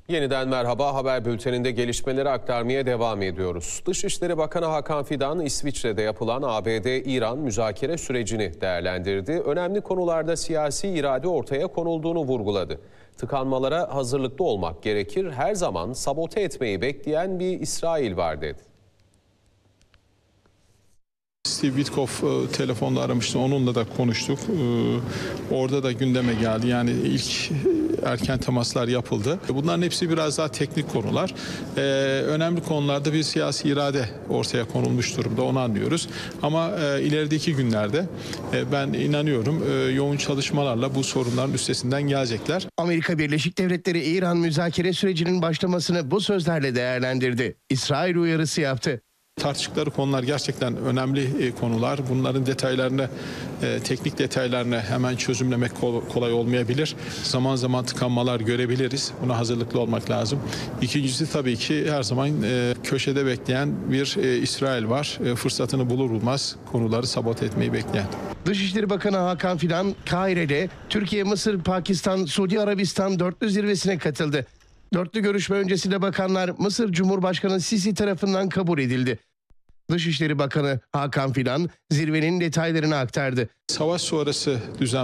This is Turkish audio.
Yeniden merhaba. Haber bülteninde gelişmeleri aktarmaya devam ediyoruz. Dışişleri Bakanı Hakan Fidan, İsviçre'de yapılan ABD-İran müzakere sürecini değerlendirdi. Önemli konularda siyasi irade ortaya konulduğunu vurguladı. Tıkanmalara hazırlıklı olmak gerekir, her zaman sabote etmeyi bekleyen bir İsrail var dedi. Steve Witkoff telefonla aramıştı. Onunla da konuştuk. Orada da gündeme geldi. Yani ilk erken temaslar yapıldı. Bunların hepsi biraz daha teknik konular. Önemli konularda bir siyasi irade ortaya konulmuş durumda. Onu anlıyoruz. Ama ilerideki günlerde ben inanıyorum yoğun çalışmalarla bu sorunların üstesinden gelecekler. Amerika Birleşik Devletleri İran müzakere sürecinin başlamasını bu sözlerle değerlendirdi. İsrail uyarısı yaptı. Tartıştıkları konular gerçekten önemli konular. Bunların detaylarını, teknik detaylarını hemen çözümlemek kolay olmayabilir. Zaman zaman tıkanmalar görebiliriz. Buna hazırlıklı olmak lazım. İkincisi tabii ki her zaman köşede bekleyen bir İsrail var. Fırsatını bulur bulmaz konuları sabote etmeyi bekleyen. Dışişleri Bakanı Hakan Fidan, Kahire'de Türkiye, Mısır, Pakistan, Suudi Arabistan dörtlü zirvesine katıldı. Dörtlü görüşme öncesinde bakanlar Mısır Cumhurbaşkanı Sisi tarafından kabul edildi. Dışişleri Bakanı Hakan Fidan zirvenin detaylarını aktardı. Savaş sonrası düzen